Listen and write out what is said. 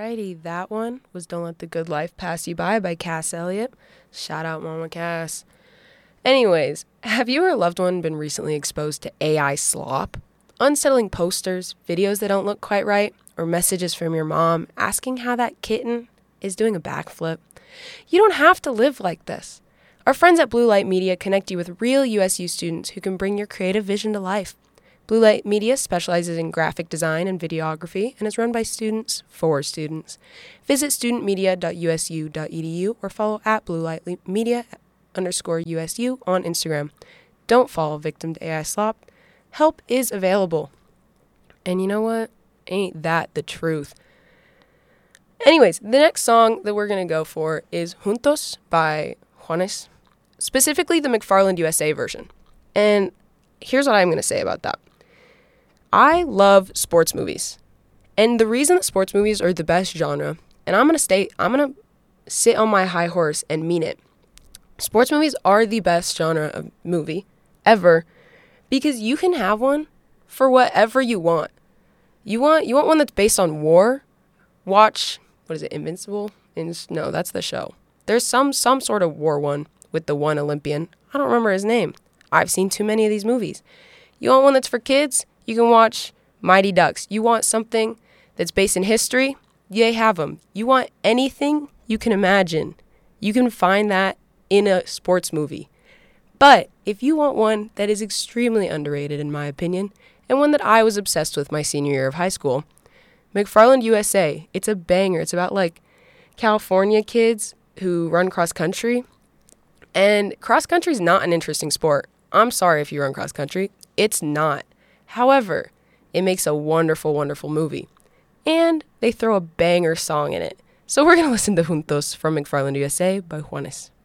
Alrighty, that one was Don't Let the Good Life Pass You by Cass Elliot. Shout out Mama Cass. Anyways, have you or a loved one been recently exposed to AI slop? Unsettling posters, videos that don't look quite right, or messages from your mom asking how that kitten is doing a backflip? You don't have to live like this. Our friends at Blue Light Media connect you with real USU students who can bring your creative vision to life. Blue Light Media specializes in graphic design and videography and is run by students for students. Visit studentmedia.usu.edu or follow at bluelightmedia_USU on Instagram. Don't fall victim to AI slop. Help is available. And you know what? Ain't that the truth? Anyways, the next song that we're going to go for is Juntos by Juanes, specifically the McFarland USA version. And here's what I'm going to say about that. I love sports movies. And the reason that sports movies are the best genre, and I'm going to sit on my high horse and mean it. Sports movies are the best genre of movie ever because you can have one for whatever you want. You want one that's based on war? Watch, what is it, Invincible? No, that's the show. There's some sort of war one with the one Olympian. I don't remember his name. I've seen too many of these movies. You want one that's for kids? You can watch Mighty Ducks. You want something that's based in history? They have them. You want anything you can imagine. You can find that in a sports movie. But if you want one that is extremely underrated, in my opinion, and one that I was obsessed with my senior year of high school, McFarland USA, it's a banger. It's about, like, California kids who run cross country. And cross country is not an interesting sport. I'm sorry if you run cross country. It's not. However, it makes a wonderful, wonderful movie. And they throw a banger song in it. So we're going to listen to Juntos from McFarland USA by Juanes.